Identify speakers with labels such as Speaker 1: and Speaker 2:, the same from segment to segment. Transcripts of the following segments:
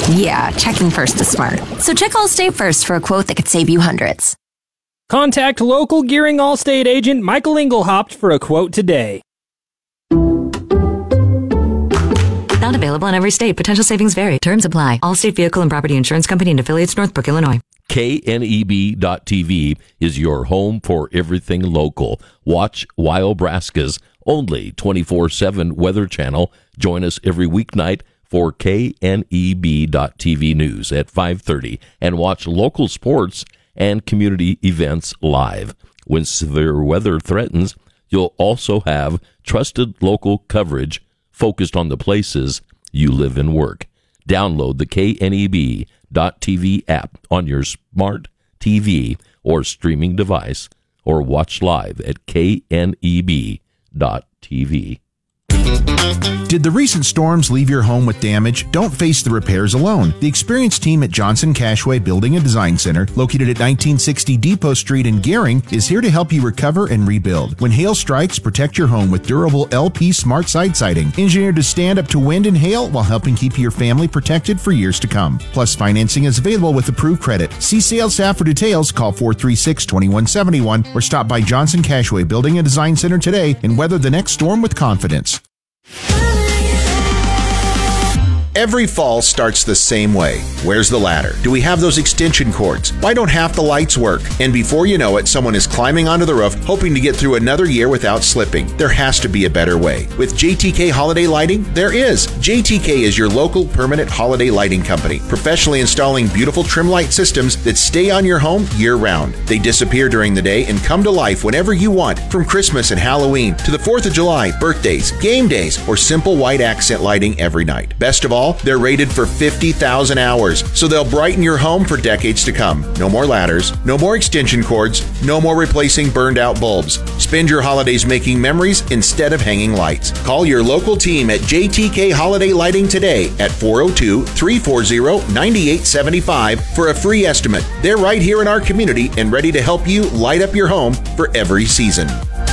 Speaker 1: Yeah, checking first is smart. So check Allstate first for a quote that could save you hundreds.
Speaker 2: Contact local Gearing Allstate agent Michael Engelhaupt for a quote today.
Speaker 3: Not available in every state. Potential savings vary. Terms apply. Allstate Vehicle and Property Insurance Company and affiliates, Northbrook, Illinois.
Speaker 4: KNEB.TV is your home for everything local. Watch Wyobraska's only 24/7 Weather Channel. Join us every weeknight for KNEB.TV news at 5:30 and watch local sports and community events live. When severe weather threatens, you'll also have trusted local coverage focused on the places you live and work. Download the KNEB.TV app on your smart TV or streaming device, or watch live at KNEB.TV.
Speaker 5: Did the recent storms leave your home with damage? Don't face the repairs alone. The experienced team at Johnson Cashway Building and Design Center, located at 1960 Depot Street in Gering, is here to help you recover and rebuild. When hail strikes, protect your home with durable LP Smart Side Siding, engineered to stand up to wind and hail while helping keep your family protected for years to come. Plus, financing is available with approved credit. See sales staff for details. Call 436-2171 or stop by Johnson Cashway Building and Design Center today and weather the next storm with confidence.
Speaker 6: Every fall starts the same way. Where's the ladder? Do we have those extension cords? Why don't half the lights work? And before you know it, someone is climbing onto the roof, hoping to get through another year without slipping. There has to be a better way. With JTK Holiday Lighting, there is. JTK is your local permanent holiday lighting company, professionally installing beautiful trim light systems that stay on your home year-round. They disappear during the day and come to life whenever you want, from Christmas and Halloween to the 4th of July, birthdays, game days, or simple white accent lighting every night. Best of all, they're rated for 50,000 hours, so they'll brighten your home for decades to come. No more ladders, no more extension cords, no more replacing burned out bulbs. Spend your holidays making memories instead of hanging lights. Call your local team at JTK Holiday Lighting today at 402-340-9875 for a free estimate. They're right here in our community and ready to help you light up your home for every season.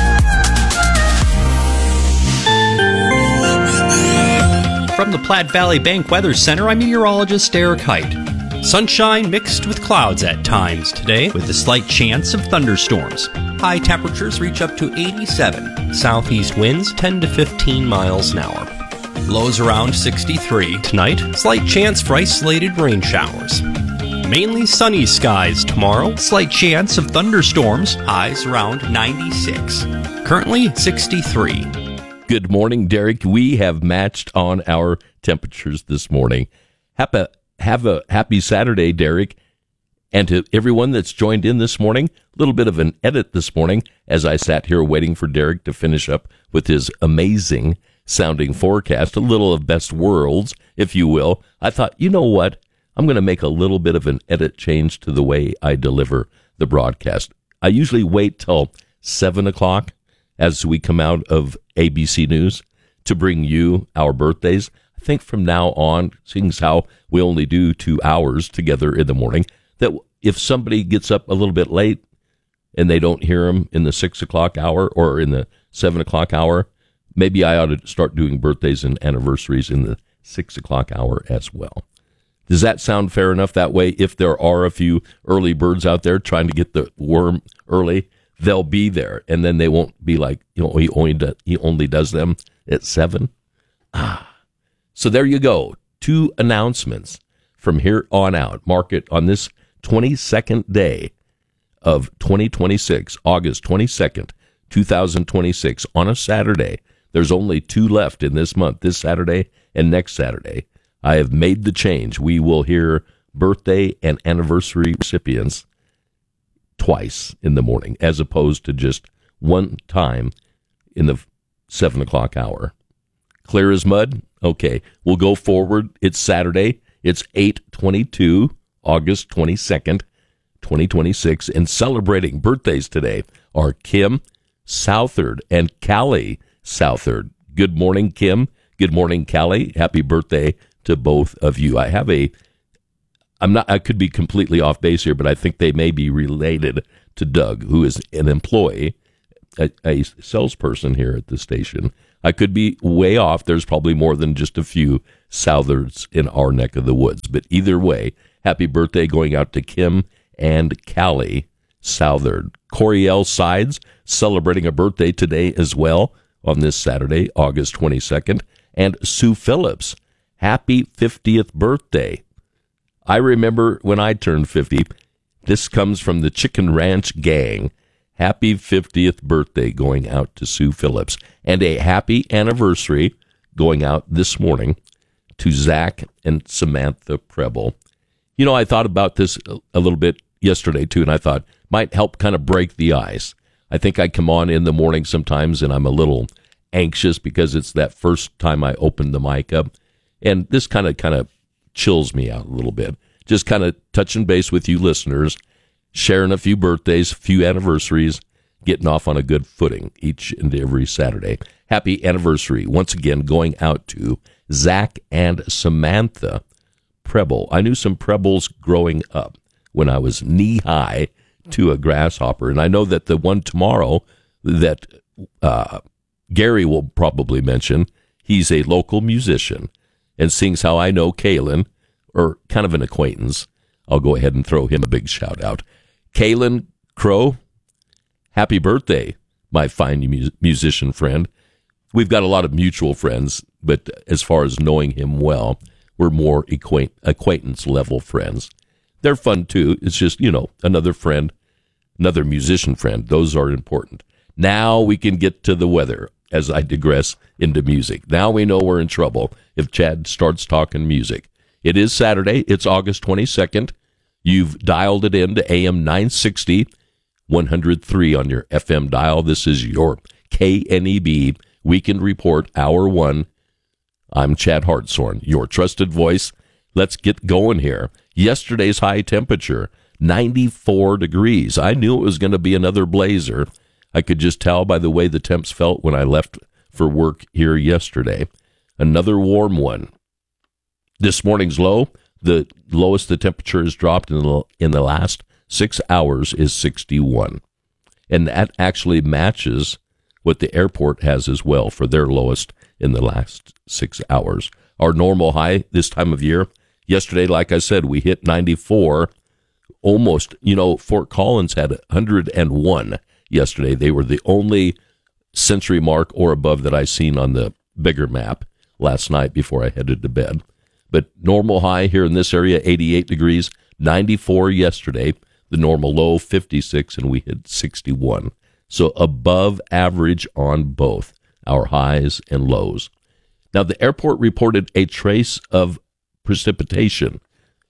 Speaker 7: From the Platte Valley Bank Weather Center, I'm meteorologist Eric Height. Sunshine mixed with clouds at times today, with a slight chance of thunderstorms. High temperatures reach up to 87. Southeast winds 10 to 15 miles an hour. Lows around 63. Tonight, slight chance for isolated rain showers. Mainly sunny skies tomorrow. Slight chance of thunderstorms. Highs around 96. Currently 63.
Speaker 4: Good morning, Derek. We have matched on our temperatures this morning. Have a happy Saturday, Derek. And to everyone that's joined in this morning, a little bit of an edit this morning as I sat here waiting for Derek to finish up with his amazing sounding forecast, a little of best worlds, if you will. I thought, you know what? I'm going to make a little bit of an edit change to the way I deliver the broadcast. I usually wait till 7 o'clock as we come out of ABC News to bring you our birthdays. I think from now on, seeing as how we only do 2 hours together in the morning, that if somebody gets up a little bit late and they don't hear them in the 6 o'clock hour or in the 7 o'clock hour, maybe I ought to start doing birthdays and anniversaries in the 6 o'clock hour as well. Does that sound fair enough? That way, if there are a few early birds out there trying to get the worm early, they'll be there, and then they won't be like, he only does them at 7. So there you go. 2 announcements from here on out. Mark it on this 22nd day of 2026, August 22nd, 2026, on a Saturday. There's only 2 left in this month, this Saturday and next Saturday. I have made the change. We will hear birthday and anniversary recipients twice in the morning, as opposed to just one time in the 7 o'clock hour. Clear as mud? Okay, we'll go forward. It's Saturday. It's 8/22, August 22nd, 2026. And celebrating birthdays today are Kim Southard and Callie Southard. Good morning, Kim. Good morning, Callie. Happy birthday to both of you. I could be completely off base here, but I think they may be related to Doug, who is an employee, a salesperson here at the station. I could be way off. There's probably more than just a few Southards in our neck of the woods. But either way, happy birthday going out to Kim and Callie Southard. Coriel Sides celebrating a birthday today as well on this Saturday, August 22nd. And Sue Phillips, happy 50th birthday. I remember when I turned 50. This comes from the Chicken Ranch Gang. Happy 50th birthday going out to Sue Phillips. And a happy anniversary going out this morning to Zach and Samantha Preble. You know, I thought about this a little bit yesterday, too, and I thought might help kind of break the ice. I think I come on in the morning sometimes, and I'm a little anxious because it's that first time I opened the mic up. And this kind of chills me out a little bit. Just kind of touching base with you listeners, sharing a few birthdays, a few anniversaries, getting off on a good footing each and every Saturday. Happy anniversary, once again, going out to Zach and Samantha Preble. I knew some Prebles growing up when I was knee-high to a grasshopper, and I know that the one tomorrow that Gary will probably mention, he's a local musician, and sings How I Know Kalen, or kind of an acquaintance. I'll go ahead and throw him a big shout-out. Kalen Crow, happy birthday, my fine musician friend. We've got a lot of mutual friends, but as far as knowing him well, we're more acquaintance-level friends. They're fun, too. It's just, another friend, another musician friend. Those are important. Now we can get to the weather as I digress into music. Now we know we're in trouble if Chad starts talking music. It is Saturday. It's August 22nd. You've dialed it in to AM 960, 103 on your FM dial. This is your KNEB Weekend Report, Hour 1. I'm Chad Hartshorn, your trusted voice. Let's get going here. Yesterday's high temperature, 94 degrees. I knew it was going to be another blazer. I could just tell by the way the temps felt when I left for work here yesterday. Another warm one. This morning's low, the lowest the temperature has dropped in the last 6 hours is 61. And that actually matches what the airport has as well for their lowest in the last 6 hours. Our normal high this time of year, yesterday, like I said, we hit 94, almost, Fort Collins had 101 yesterday. They were the only century mark or above that I seen on the bigger map last night before I headed to bed. But normal high here in this area, 88 degrees, 94 yesterday, the normal low, 56, and we hit 61. So above average on both our highs and lows. Now, the airport reported a trace of precipitation.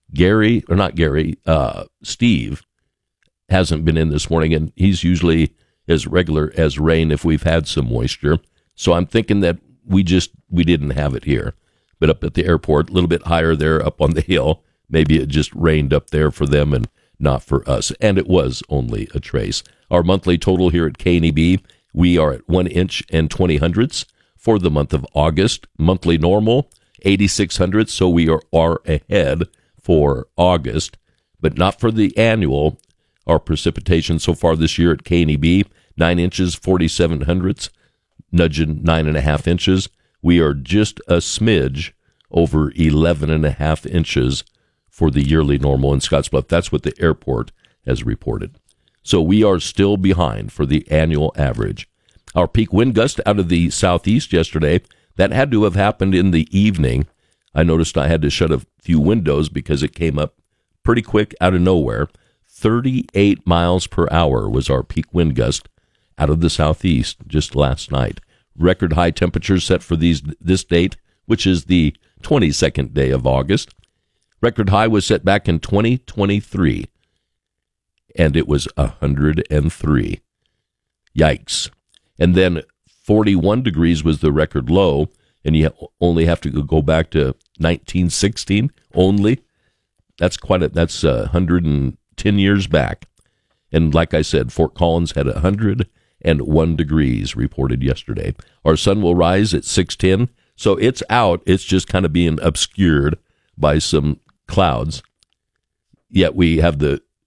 Speaker 4: Steve hasn't been in this morning, and he's usually as regular as rain if we've had some moisture. So I'm thinking that we didn't have it here. But up at the airport, a little bit higher there up on the hill, maybe it just rained up there for them and not for us. And it was only a trace. Our monthly total here at KNEB, we are at 1 inch and 20 hundredths for the month of August. Monthly normal, 86 hundredths, so we are ahead for August, but not for the annual. Our precipitation so far this year at KNEB, 9 inches, 47 hundredths, nudging 9.5 inches. We are just a smidge over 11.5 inches for the yearly normal in Scottsbluff. That's what the airport has reported. So we are still behind for the annual average. Our peak wind gust out of the southeast yesterday, that had to have happened in the evening. I noticed I had to shut a few windows because it came up pretty quick out of nowhere. 38 miles per hour was our peak wind gust out of the southeast just last night. Record high temperatures set for this date, which is the 22nd day of August. Record high was set back in 2023, and it was 103. Yikes. And then 41 degrees was the record low, and you only have to go back to 1916 only. That's 110 years back. And like I said, Fort Collins had 101 degrees reported yesterday. Our sun will rise at 6:10, so it's out. It's just kind of being obscured by some clouds. Yet we have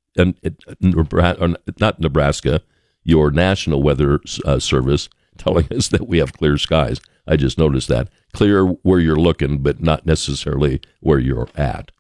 Speaker 4: not Nebraska, your National Weather Service telling us that we have clear skies. I just noticed that. Clear where you're looking, but not necessarily where you're at.